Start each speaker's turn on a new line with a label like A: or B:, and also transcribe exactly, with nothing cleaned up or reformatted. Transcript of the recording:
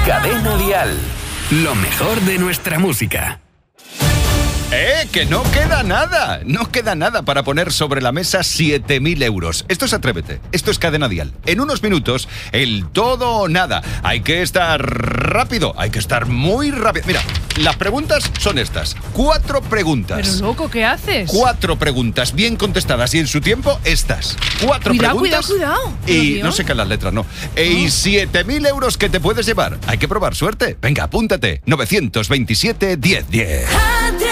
A: Cadena Dial. Lo mejor de nuestra música.
B: ¡Eh! ¡Que no queda nada! No queda nada para poner sobre la mesa siete mil euros. Esto es Atrévete. Esto es Cadena Dial. En unos minutos, el todo o nada. Hay que estar rápido. Hay que estar muy rápido. Mira, las preguntas son estas. Cuatro preguntas.
C: Pero loco, ¿qué haces?
B: Cuatro preguntas bien contestadas y en su tiempo estas. Cuatro
C: cuidado,
B: preguntas.
C: Cuidado, cuidado,
B: Y no sé qué las letras, no. E y siete mil euros que te puedes llevar. Hay que probar suerte. Venga, apúntate. novecientos veintisiete, diez diez.